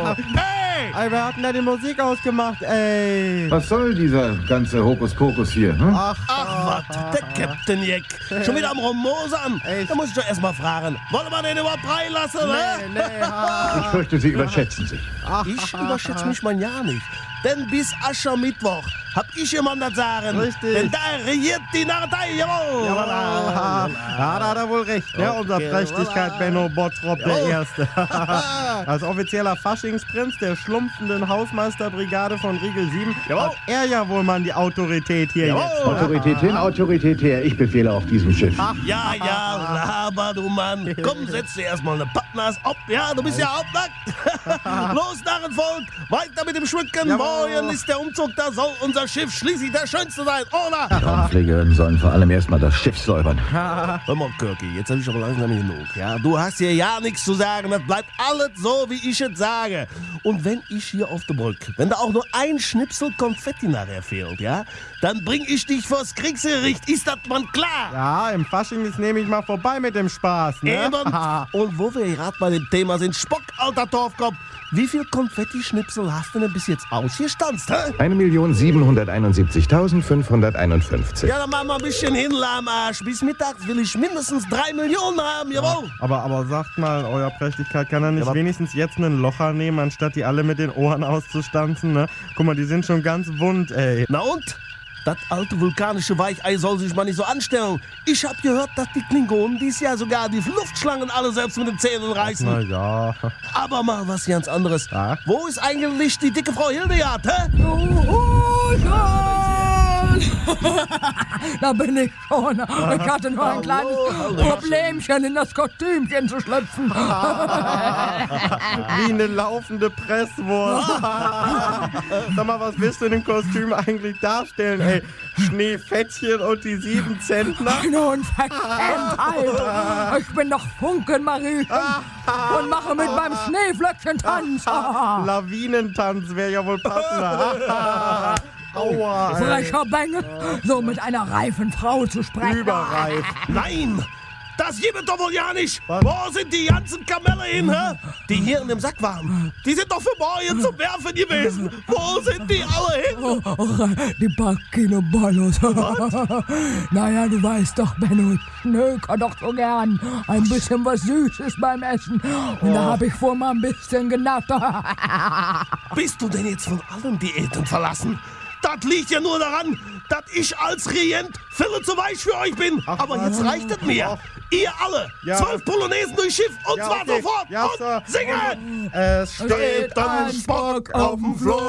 Hey! Ey, wer hat denn da die Musik ausgemacht, ey? Was soll dieser ganze Hokuspokus hier? Hm? Ach, was? Der Captain Jack. Schon wieder am Rummosern. Da muss ich doch erst mal fragen. Wollen wir den überhaupt reinlassen, ne? Ich fürchte, Sie überschätzen sich. Ich überschätze mich mal ja nicht. Denn bis Aschermittwoch hab ich jemand das sagen. Richtig. Denn da regiert die Narretei, jawohl. Ja, da hat er wohl recht, ne? Unser Prächtigkeit Benno Bottrop der Erste. Als offizieller Faschingsprinz der schlumpfenden Hausmeisterbrigade von Riegel 7 hat er ja wohl mal die Autorität hier jetzt. Autorität hin, Autorität her. Ich befehle auf diesem Schiff. Ja, laber, du Mann. Komm, setz dir erstmal eine Pappnas ab. Ja, du bist ja hauptnackt. Los, Narrenvolk, weiter mit dem Schmücken. Morgen ist der Umzug, da soll unser Schiff schließlich der schönste sein, oder? Die Raumpflegerinnen sollen vor allem erstmal das Schiff säubern. Hör mal, Kirki, jetzt hab ich aber langsam genug. Ja, du hast hier ja nichts zu sagen. Das bleibt alles so, wie ich es sage. Und wenn ich hier auf der Brücke, wenn da auch nur ein Schnipsel Konfetti nachher fehlt, ja, dann bring ich dich vors Kriegsgericht. Ist das man klar? Ja, im Fasching ist nehme ich mal vorbei mit dem Spaß, ne? Eben. Und wo wir gerade bei dem Thema sind, Spock, alter Torfkopf, wie viel Konfetti-Schnipsel hast du denn bis jetzt ausgestanzt, hä? 1.771.551. Ja, dann mach mal ein bisschen hin, Lahmarsch. Bis mittags will ich mindestens 3 Millionen haben, jawohl. Aber sagt mal, Euer Prächtigkeit, kann er nicht wenigstens jetzt einen Locher nehmen, anstatt die alle mit den Ohren auszustanzen, ne? Guck mal, die sind schon ganz wund, ey. Na und? Das alte vulkanische Weichei soll sich mal nicht so anstellen. Ich hab gehört, dass die Klingonen dies Jahr sogar die Luftschlangen alle selbst mit den Zähnen reißen. Na ja. Aber mal was ganz anderes. Ja? Wo ist eigentlich die dicke Frau Hildegard, hä? Da bin ich schon. Ich hatte nur ein kleines Problemchen, in das Kostümchen zu schlüpfen. Wie eine laufende Presswurst. Sag mal, was willst du in dem Kostüm eigentlich darstellen, ey? Schneefettchen und die 7 Zentner? Nun, Verschämtheit. Ich bin doch Funkenmarie und mache mit meinem Schneeflöckchen Tanz. Lawinentanz wäre ja wohl passender. Aua, ey. Frecher Bengel, so mit einer reifen Frau zu sprechen. Überreif. Nein! Das gibt es doch wohl ja nicht! Was? Wo sind die ganzen Kamelle hin, hä? Die hier in dem Sack waren. Die sind doch für morgen zum Werfen gewesen. Wo sind die alle hin? Die Bacchino-Bollos. Naja, du weißt doch, Benno, ich schnöker doch so gern. Ein bisschen was Süßes beim Essen. Und da hab ich wohl mal ein bisschen genascht. Bist du denn jetzt von allen Diäten verlassen? Das liegt ja nur daran, dass ich als Regent viel zu weich für euch bin. Aber jetzt reicht es mir. Ihr alle, 12 Polonaisen durchs Schiff und zwar sofort. Ja, und Sir. singen! Es steht ein Spock auf dem Floß.